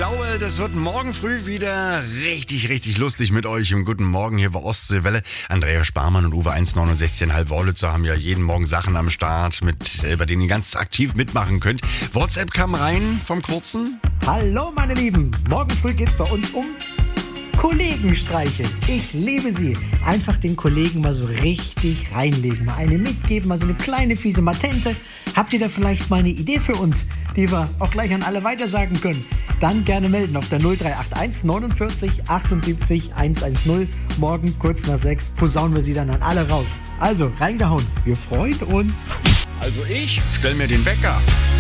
glaube, das wird morgen früh wieder richtig lustig mit euch. Im Guten Morgen hier bei Ostseewelle. Andrea Sparmann und Uwe 169,5 Wollitzer haben ja jeden Morgen Sachen am Start, bei denen ihr ganz aktiv mitmachen könnt. WhatsApp kam rein vom Kurzen. Hallo meine Lieben, morgen früh geht's bei uns um Kollegenstreiche. Ich liebe sie. Einfach den Kollegen mal so richtig reinlegen, mal eine mitgeben, mal so eine kleine fiese Matente. Habt ihr da vielleicht mal eine Idee für uns, die wir auch gleich an alle weitersagen können? Dann gerne melden auf der 0381 49 78 110. Morgen kurz nach 6 posaunen wir sie dann an alle raus. Also reingehauen, wir freuen uns. Also ich stell mir den Wecker.